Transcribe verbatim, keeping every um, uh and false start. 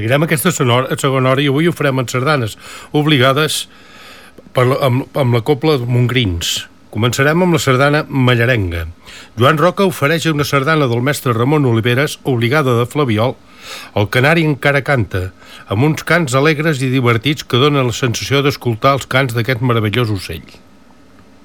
Seguirem aquesta sonora, segona hora i avui ho farem en sardanes obligades per, amb, amb la cobla de Montgrins. Començarem amb la sardana Mallarenga. Joan Roca ofereix una sardana del mestre Ramon Oliveres, obligada de Flabiol. El canari encara canta, amb uns cants alegres i divertits que donen la sensació d'escoltar els cants d'aquest meravellós ocell.